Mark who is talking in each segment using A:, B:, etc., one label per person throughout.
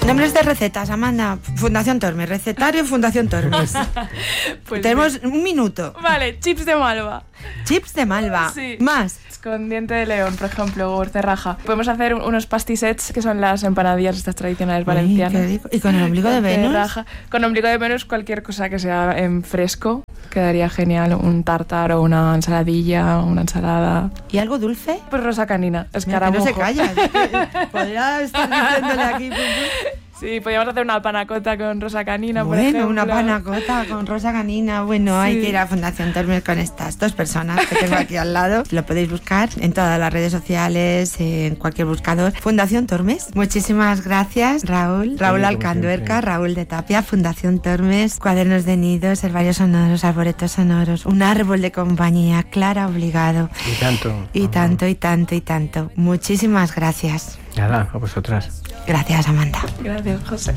A: Nombres de recetas, Amanda. Fundación Tormes, recetario Fundación Tormes.
B: Pues
A: tenemos
B: sí.
A: un minuto.
B: Vale, chips de malva.
A: Chips de malva.
B: Sí.
A: Más.
B: Con diente de león, por ejemplo, o cerraja. Podemos hacer unos pastisets, que son las empanadillas estas tradicionales valencianas.
A: Qué rico. ¿Y con el ombligo de Venus?
B: Cerraja. Con ombligo de Venus, cualquier cosa que sea en fresco quedaría genial. Un tartar o una ensaladilla, una ensalada.
A: ¿Y algo dulce?
B: Pues rosa canina,
A: Mira,
B: escaramujo.
A: que no se calla. Podría estar diciéndole aquí.
B: Sí, podríamos hacer una panacota con rosa canina, por
A: Bueno,
B: ejemplo.
A: una panacota con rosa canina. Bueno,
B: Sí.
A: hay que ir a Fundación Tormes con estas dos personas que tengo aquí al lado. Lo podéis buscar en todas las redes sociales, en cualquier buscador. Fundación Tormes. Muchísimas gracias, Raúl. Raúl Alcanduerca, Raúl de Tapia, Fundación Tormes, cuadernos de nidos, herbarios sonoros, arboretos sonoros, un árbol de compañía, Clara Obligado.
C: Y tanto.
A: Y tanto, y tanto, y tanto. Muchísimas gracias.
C: Nada, a vosotras.
A: Gracias, Amanda.
B: Gracias, José.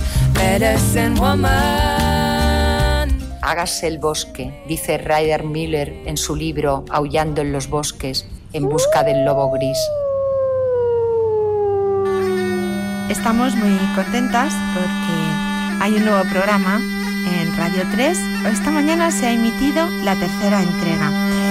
D: Hágase el bosque, dice Ryder Miller en su libro Aullando en los bosques, en busca del lobo gris.
A: Estamos muy contentas porque hay un nuevo programa en Radio 3. Esta mañana se ha emitido la tercera entrega.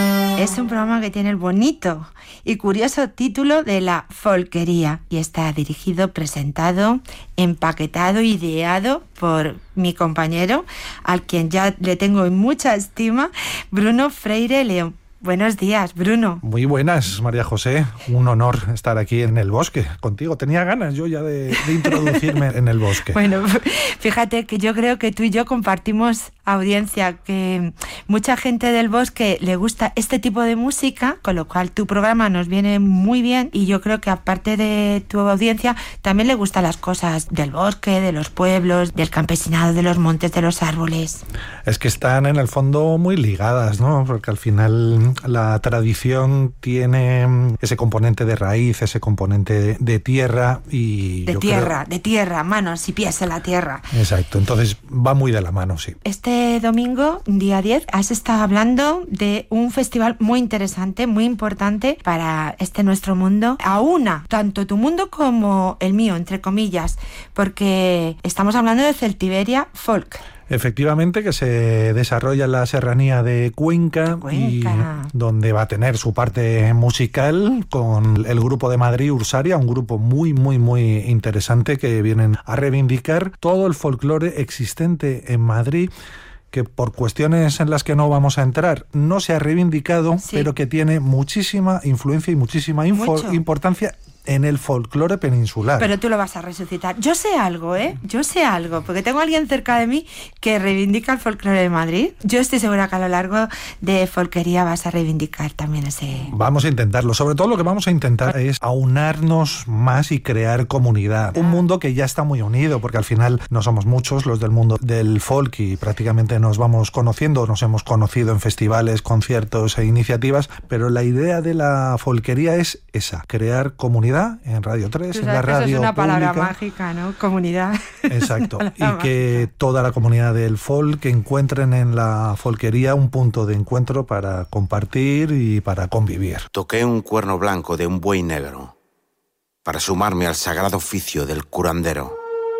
A: Es un programa que tiene el bonito y curioso título de La Folquería y está dirigido, presentado, empaquetado, ideado por mi compañero, al quien ya le tengo en mucha estima, Bruno Freire León. Buenos días, Bruno.
E: Muy buenas, María José. Un honor estar aquí en el bosque contigo. Tenía ganas yo ya de introducirme en el bosque.
A: Bueno, fíjate que yo creo que tú y yo compartimos audiencia, que mucha gente del bosque le gusta este tipo de música, con lo cual tu programa nos viene muy bien y yo creo que aparte de tu audiencia también le gustan las cosas del bosque, de los pueblos, del campesinado, de los montes, de los árboles.
E: Es que están en el fondo muy ligadas, ¿no? Porque al final la tradición tiene ese componente de raíz, ese componente de tierra y...
A: De tierra, manos y pies en la tierra.
E: Exacto, entonces va muy de la mano, sí.
A: Este domingo, día 10, has estado hablando de un festival muy interesante, muy importante para este nuestro mundo. Aúna tanto tu mundo como el mío, entre comillas, porque estamos hablando de Celtiberia Folk.
E: Efectivamente, que se desarrolla en la serranía de Cuenca, y donde va a tener su parte musical con el grupo de Madrid, Ursaria, un grupo muy, muy, muy interesante que vienen a reivindicar todo el folclore existente en Madrid, que por cuestiones en las que no vamos a entrar no se ha reivindicado, sí, pero que tiene muchísima influencia y muchísima importancia en el folclore peninsular.
A: Pero tú lo vas a resucitar. Yo sé algo, Yo sé algo, porque tengo a alguien cerca de mí que reivindica el folclore de Madrid. Yo estoy segura que a lo largo de Folquería vas a reivindicar también ese...
E: Vamos a intentarlo. Sobre todo lo que vamos a intentar es aunarnos más y crear comunidad. Un mundo que ya está muy unido, porque al final no somos muchos los del mundo del folk y prácticamente nos vamos conociendo, nos hemos conocido en festivales, conciertos e iniciativas, pero la idea de la folquería es esa, crear comunidad en Radio 3, en la radio
A: eso es una
E: pública.
A: Palabra mágica, ¿no? Comunidad.
E: Exacto. Y que toda la comunidad del folk encuentren en la folquería un punto de encuentro para compartir y para convivir.
F: Toqué un cuerno blanco de un buey negro para sumarme al sagrado oficio del curandero.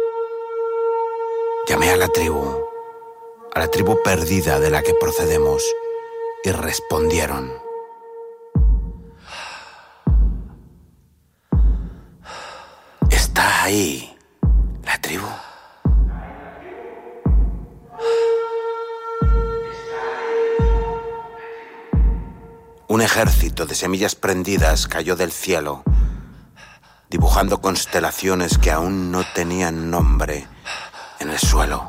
F: Llamé a la tribu perdida de la que procedemos, y respondieron. Está ahí, la tribu. Un ejército de semillas prendidas cayó del cielo, dibujando constelaciones que aún no tenían nombre en el suelo.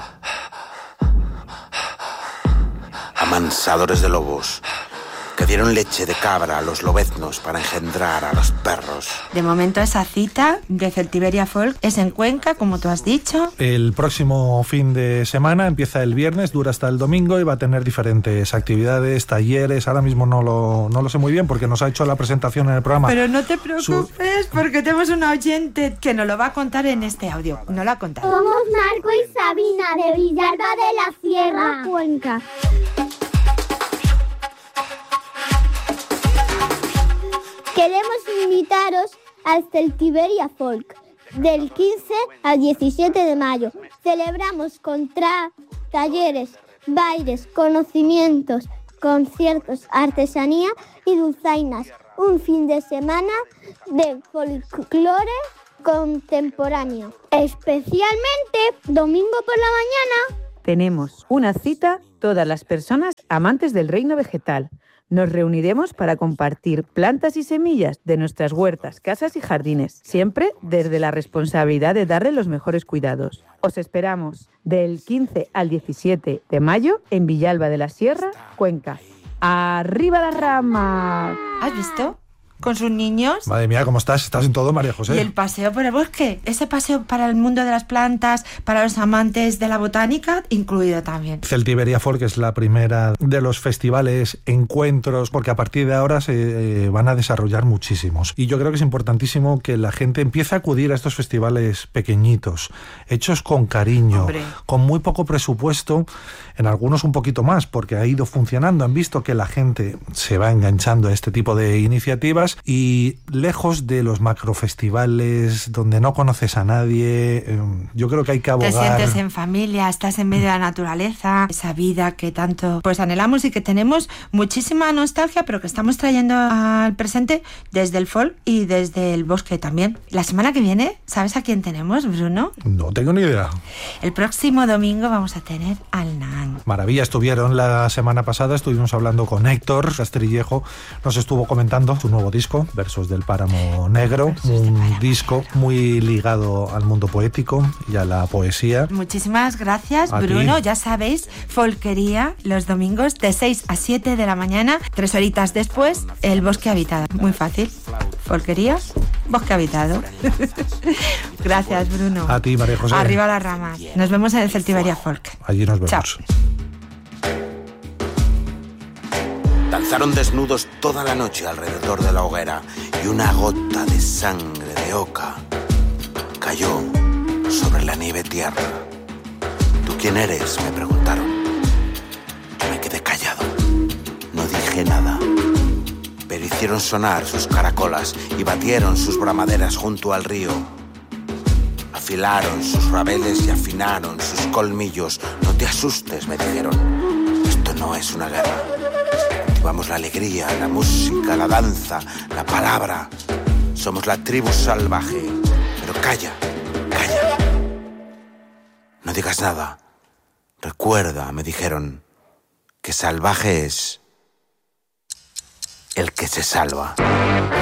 F: Amansadores de lobos que dieron leche de cabra a los lobeznos para engendrar a los perros.
A: De momento esa cita de Celtiberia Folk es en Cuenca, como tú has dicho.
E: El próximo fin de semana empieza el viernes, dura hasta el domingo y va a tener diferentes actividades, talleres. Ahora mismo no lo sé muy bien porque nos ha hecho la presentación en el programa.
A: Pero no te preocupes porque tenemos una oyente que nos lo va a contar en este audio. No lo ha contado.
G: Somos Marco y Sabina de Villalba de la Sierra, Cuenca. Queremos invitaros al Celtiberia Folk, del 15 al 17 de mayo. Celebramos con talleres, bailes, conocimientos, conciertos, artesanía y dulzainas. Un fin de semana de folclore contemporáneo. Especialmente domingo por la mañana.
C: Tenemos una cita todas las personas amantes del reino vegetal. Nos reuniremos para compartir plantas y semillas de nuestras huertas, casas y jardines, siempre desde la responsabilidad de darle los mejores cuidados. Os esperamos del 15 al 17 de mayo en Villalba de la Sierra, Cuenca. ¡Arriba las ramas!
A: ¿Has visto? Con sus niños.
E: Madre mía, ¿cómo estás? ¿Estás en todo, María José?
A: Y el paseo por el bosque. Ese paseo para el mundo de las plantas, para los amantes de la botánica, incluido también.
E: Celtiberia Folk es la primera de los festivales, encuentros, porque a partir de ahora se van a desarrollar muchísimos. Y yo creo que es importantísimo que la gente empiece a acudir a estos festivales pequeñitos, hechos con cariño, hombre, con muy poco presupuesto, en algunos un poquito más, porque ha ido funcionando. Han visto que la gente se va enganchando a este tipo de iniciativas y lejos de los macrofestivales donde no conoces a nadie, yo creo que hay que abogar.
A: Te sientes en familia, estás en medio de la naturaleza, esa vida que tanto pues anhelamos y que tenemos muchísima nostalgia, pero que estamos trayendo al presente desde el folk y desde el bosque también. La semana que viene, ¿sabes a quién tenemos, Bruno?
E: No tengo ni idea.
A: El próximo domingo vamos a tener al Nan.
E: Maravilla, estuvieron la semana pasada, estuvimos hablando con Héctor Castrillejo, nos estuvo comentando su nuevo disco, Versos del Páramo Negro, un disco muy ligado al mundo poético y a la poesía.
A: Muchísimas gracias,
E: a
A: Bruno.
E: ti.
A: Ya sabéis, Folquería los domingos de 6 a 7 de la mañana, 3 horitas después, el Bosque Habitado. Muy fácil. Folquería, Bosque Habitado. Gracias, Bruno.
E: A ti, María José.
A: Arriba las ramas. Nos vemos en el Celtiberia Folk.
E: Allí nos vemos.
A: Chao.
F: Danzaron desnudos toda la noche alrededor de la hoguera y una gota de sangre de oca cayó sobre la nieve tierra. ¿Tú quién eres?, me preguntaron. Yo me quedé callado, no dije nada, pero hicieron sonar sus caracolas y batieron sus bramaderas junto al río. Afilaron sus rabeles y afinaron sus colmillos. No te asustes, me dijeron, esto no es una guerra. Vamos la alegría, la música, la danza, la palabra. Somos la tribu salvaje. Pero calla, calla. No digas nada. Recuerda, me dijeron, que salvaje es el que se salva.